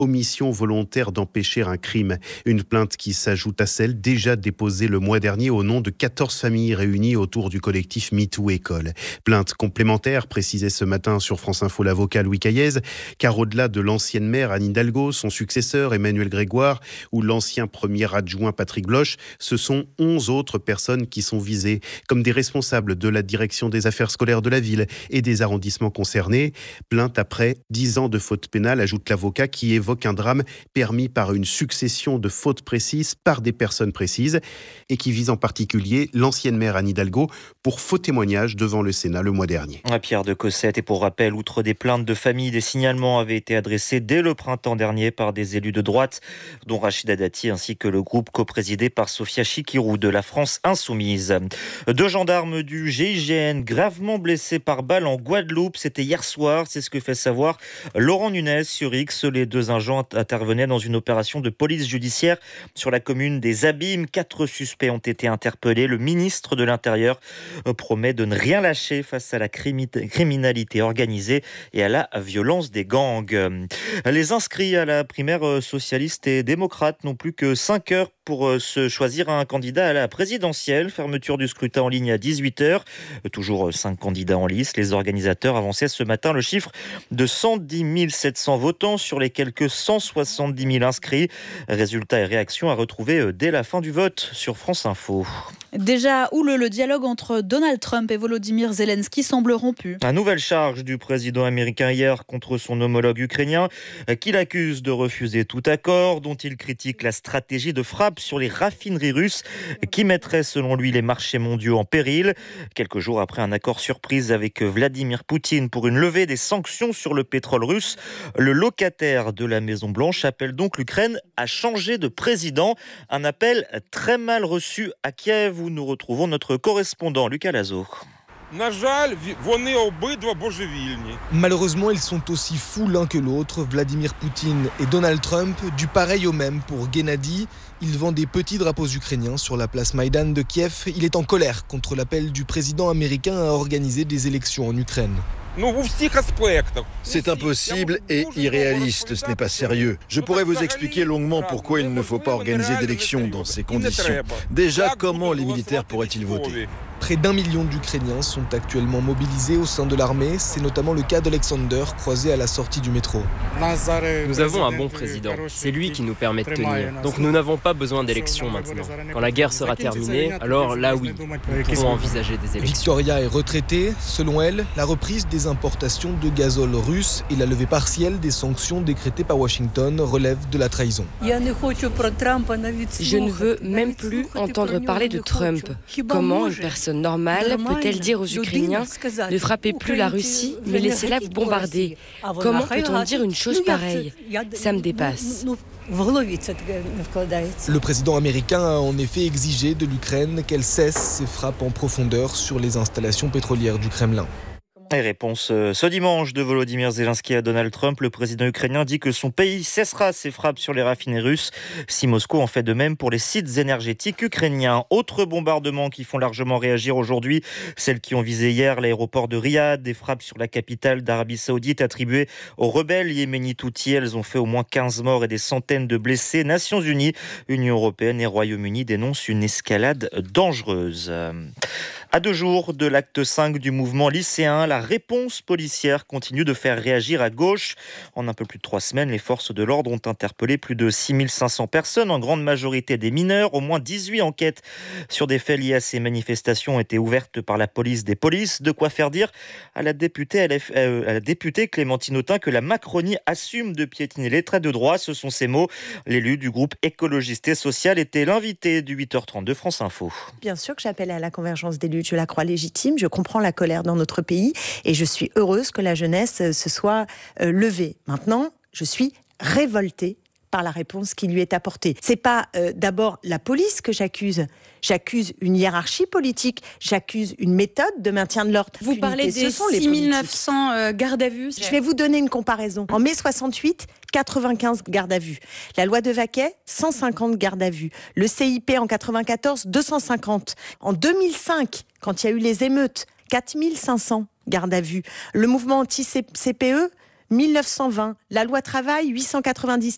omission volontaire d'empêcher un crime. Une plainte qui s'ajoute à celle déjà déposée le mois dernier au nom de 14 familles réunies autour du collectif MeToo École. Plainte complémentaire, précisait ce matin sur France Info l'avocat Louis Caillez, car au-delà de l'ancienne maire Anne Hidalgo, son successeur Emmanuel Grégoire ou l'ancien premier adjoint Patrick Bloch, ce sont 11 autres personnes qui sont visées, comme des responsables de la direction des affaires scolaires de la ville et des arrondissements concernés. Plainte après 10 ans de faute pénale, ajoute l'avocat, qui évoque un drame permis par une succession de fautes précises par des personnes précises et qui vise en particulier l'ancienne maire Anne Hidalgo pour faux témoignage devant le Sénat le mois dernier. Pierre de Cossette, et pour rappel, outre des plaintes de famille, des signalements avaient été adressés dès le printemps dernier par des élus de droite, dont Rachida Dati, ainsi que le groupe coprésidé par Sophia Chikirou de la France Insoumise. 2 gendarmes du GIGN gravement blessés par balle en Guadeloupe, c'était hier soir, c'est ce que fait savoir Laurent Nunez sur X. Les 2 agents intervenaient dans une opération de police judiciaire sur la commune des Abîmes. 4 suspects ont été interpellés. Le ministre de l'Intérieur promet de ne rien lâcher face à la criminalité organisée et à la violence des gangs. Les inscrits à la primaire socialiste et démocrate n'ont plus que 5 heures pour se choisir un candidat à la présidentielle. Fermeture du scrutin en ligne à 18h. Toujours 5 candidats en lice. Les organisateurs avançaient ce matin le chiffre de 110 700 votants sur les quelques 170 000 inscrits. Résultats et réactions à retrouver dès la fin du vote sur France Info. Déjà houleux, le dialogue entre Donald Trump et Volodymyr Zelensky semble rompu. Une nouvelle charge du président américain hier contre son homologue ukrainien, qui l'accuse de refuser tout accord, dont il critique la stratégie de frappe sur les raffineries russes, qui mettrait selon lui les marchés mondiaux en péril. Quelques jours après un accord surprise avec Vladimir Poutine pour une levée des sanctions sur le pétrole russe, le locataire de la Maison-Blanche appelle donc l'Ukraine à changer de président. Un appel très mal reçu à Kiev, où nous retrouvons notre correspondant Lucas Lazo. Malheureusement, ils sont aussi fous l'un que l'autre, Vladimir Poutine et Donald Trump, du pareil au même pour Gennady. Il vend des petits drapeaux ukrainiens sur la place Maïdan de Kiev. Il est en colère contre l'appel du président américain à organiser des élections en Ukraine. C'est impossible et irréaliste, ce n'est pas sérieux. Je pourrais vous expliquer longuement pourquoi il ne faut pas organiser d'élections dans ces conditions. Déjà, comment les militaires pourraient-ils voter ? Près d'1 million d'Ukrainiens sont actuellement mobilisés au sein de l'armée. C'est notamment le cas d'Alexander, croisé à la sortie du métro. Nous avons un bon président. C'est lui qui nous permet de tenir. Donc nous n'avons pas besoin d'élections maintenant. Quand la guerre sera terminée, alors là oui, nous pourrons envisager des élections. Victoria est retraitée. Selon elle, la reprise des importations de gazole russe et la levée partielle des sanctions décrétées par Washington relèvent de la trahison. Je ne veux même plus entendre parler de Trump. Comment une personne normale peut-elle dire aux Ukrainiens ne frappez plus la Russie, mais laissez-la vous bombarder? Comment peut-on dire une chose pareille? Ça me dépasse. Le président américain a en effet exigé de l'Ukraine qu'elle cesse ses frappes en profondeur sur les installations pétrolières du Kremlin. Et réponse ce dimanche de Volodymyr Zelensky à Donald Trump. Le président ukrainien dit que son pays cessera ses frappes sur les raffineries russes si Moscou en fait de même pour les sites énergétiques ukrainiens. Autres bombardements qui font largement réagir aujourd'hui, celles qui ont visé hier l'aéroport de Riyad, des frappes sur la capitale d'Arabie Saoudite attribuées aux rebelles yéménites Houthis. Elles ont fait au moins 15 morts et des centaines de blessés. Nations Unies, Union européenne et Royaume-Uni dénoncent une escalade dangereuse. À 2 jours de l'acte 5 du mouvement lycéen, la réponse policière continue de faire réagir à gauche. En un peu plus de 3 semaines, les forces de l'ordre ont interpellé plus de 6500 personnes, en grande majorité des mineurs. Au moins 18 enquêtes sur des faits liés à ces manifestations ont été ouvertes par la police des polices. De quoi faire dire à la députée Clémentine Autain que la Macronie assume de piétiner les traits de droit. Ce sont ses mots. L'élu du groupe écologiste et social était l'invité du 8h30 de France Info. Bien sûr que j'appelle à la convergence des luttes. Je la crois légitime. Je comprends la colère dans notre pays. Et je suis heureuse que la jeunesse se soit levée. Maintenant, je suis révoltée par la réponse qui lui est apportée. C'est pas d'abord la police que j'accuse. J'accuse une hiérarchie politique. J'accuse une méthode de maintien de l'ordre. Vous parlez des 6 900 gardes à vue. Je vais vous donner une comparaison. En mai 68, 95 gardes à vue. La loi de Vaquet, 150 gardes à vue. Le CIP en 94, 250. En 2005, quand il y a eu les émeutes, 4500 gardes à vue. Le mouvement anti-CPE, 1920. La loi travail, 890.